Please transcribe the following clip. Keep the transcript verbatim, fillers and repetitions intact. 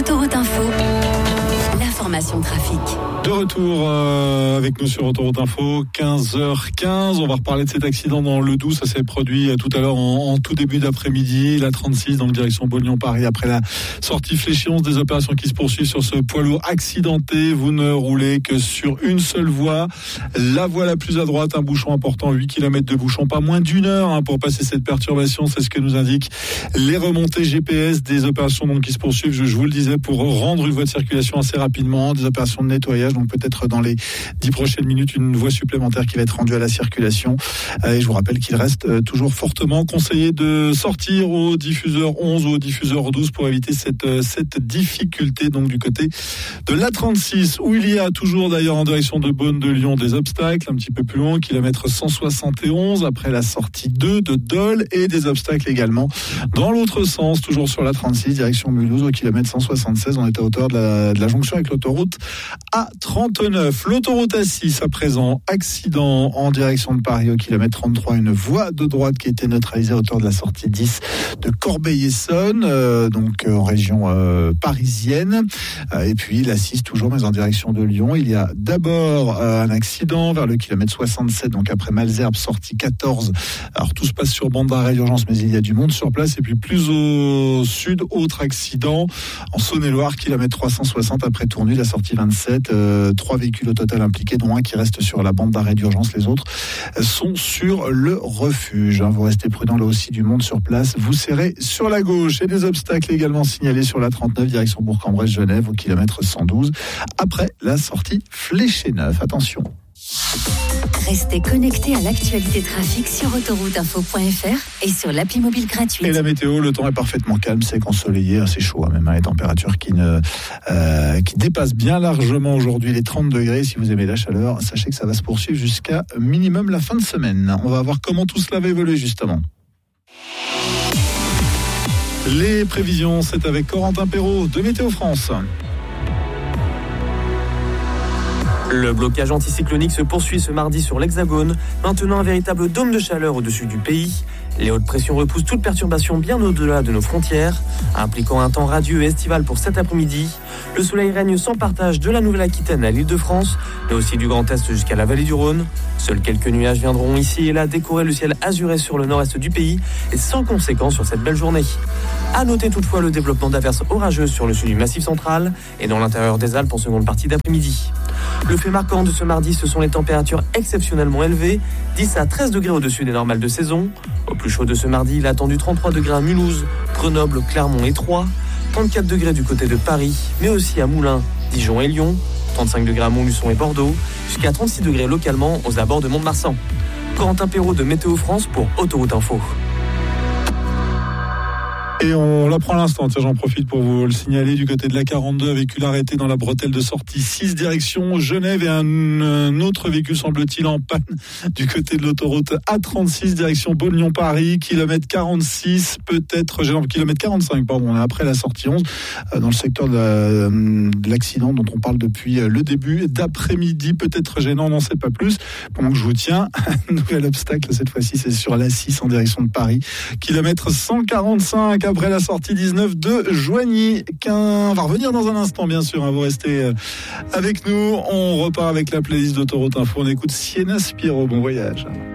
Autoroute Info, l'information trafic. De retour euh, avec nous sur Autoroute Info, quinze heures quinze. On va reparler de cet accident dans le Doubs. Ça s'est produit tout à l'heure en, en tout début d'après-midi. La trente-six, donc direction Beaune-Lyon-Paris. Après la sortie Fléchy onze, des opérations qui se poursuivent sur ce poids lourd accidenté. Vous ne roulez que sur une seule voie. La voie la plus à droite, un bouchon important, huit kilomètres de bouchon. Pas moins d'une heure hein, pour passer cette perturbation. C'est ce que nous indiquent les remontées G P S des opérations donc, qui se poursuivent. Je, je vous le disais, pour rendre une voie de circulation assez rapidement. Des opérations de nettoyage. Donc peut-être dans les dix prochaines minutes, une voie supplémentaire qui va être rendue à la circulation. Et je vous rappelle qu'il reste toujours fortement conseillé de sortir au diffuseur onze ou au diffuseur douze pour éviter cette, cette difficulté donc du côté de l'A trente-six, où il y a toujours d'ailleurs en direction de Beaune de Lyon des obstacles, un petit peu plus loin, kilomètre cent soixante et onze, après la sortie deux de Dole, et des obstacles également dans l'autre sens, toujours sur l'A trente-six, direction Mulhouse, au kilomètre cent soixante-seize. On est à hauteur de la, de la jonction avec l'autoroute A trente-neuf. L'autoroute A six à présent, accident en direction de Paris au kilomètre trente-trois, une voie de droite qui a été neutralisée à hauteur de la sortie dix de Corbeil-Essonnes, euh, donc euh, en région euh, parisienne. Euh, et puis l'A six toujours, mais en direction de Lyon. Il y a d'abord euh, un accident vers le kilomètre soixante-sept, donc après Malesherbes, sortie quatorze. Alors tout se passe sur bande d'arrêt d'urgence, mais il y a du monde sur place. Et puis plus au sud, autre accident en Saône-et-Loire, kilomètre trois cent soixante après Tournu, la sortie vingt-sept. Euh, trois véhicules au total impliqués, dont un qui reste sur la bande d'arrêt d'urgence. Les autres sont sur le refuge. Vous restez prudents, là aussi du monde sur place. Vous serrez sur la gauche. Et des obstacles également signalés sur la trente-neuf, direction Bourg-en-Bresse-Genève, au kilomètre cent douze, après la sortie Fléché-Neuf. Attention. Restez connectés à l'actualité trafic sur autoroute info point f r et sur l'appli mobile gratuite. Et la météo, le temps est parfaitement calme, c'est ensoleillé, assez chaud, hein, même hein, les températures qui ne euh, qui dépassent bien largement aujourd'hui les trente degrés. Si vous aimez la chaleur, sachez que ça va se poursuivre jusqu'à minimum la fin de semaine. On va voir comment tout cela va évoluer justement. Les prévisions, c'est avec Corentin Perrault de Météo France. Le blocage anticyclonique se poursuit ce mardi sur l'Hexagone, maintenant un véritable dôme de chaleur au-dessus du pays. Les hautes pressions repoussent toute perturbation bien au-delà de nos frontières, impliquant un temps radieux et estival pour cet après-midi. Le soleil règne sans partage de la Nouvelle-Aquitaine à l'Île-de-France, mais aussi du Grand Est jusqu'à la vallée du Rhône. Seuls quelques nuages viendront ici et là décorer le ciel azuré sur le nord-est du pays et sans conséquence sur cette belle journée. À noter toutefois le développement d'averses orageuses sur le sud du Massif central et dans l'intérieur des Alpes en seconde partie d'après-midi. Le fait marquant de ce mardi, ce sont les températures exceptionnellement élevées, dix à treize degrés au-dessus des normales de saison. Au plus chaud de ce mardi, il a attendu trente-trois degrés à Mulhouse, Grenoble, Clermont et Troyes, trente-quatre degrés du côté de Paris, mais aussi à Moulins, Dijon et Lyon, trente-cinq degrés à Montluçon et Bordeaux, jusqu'à trente-six degrés localement aux abords de Mont-de-Marsan. Corentin Perrault de Météo France pour Autoroute Info. Et on l'apprend à l'instant, tiens, j'en profite pour vous le signaler, du côté de la quarante-deux, un véhicule arrêté dans la bretelle de sortie six direction Genève et un, un autre véhicule semble-t-il en panne du côté de l'autoroute A trente-six direction Beaune-Lyon-Paris, kilomètre quarante-six, peut-être, non, kilomètre quarante-cinq, pardon, on est après la sortie onze, dans le secteur de, la, de l'accident dont on parle depuis le début d'après-midi, peut-être gênant, on n'en sait pas plus. Pendant que je vous tiens, un nouvel obstacle, cette fois-ci c'est sur l'A six en direction de Paris, kilomètre cent quarante-cinq, après la sortie dix-neuf de Joigny. Qu'un va revenir dans un instant, bien sûr. Hein, vous restez avec nous. On repart avec la playlist d'Autoroute Info. On écoute Sienna Spiro. Bon voyage.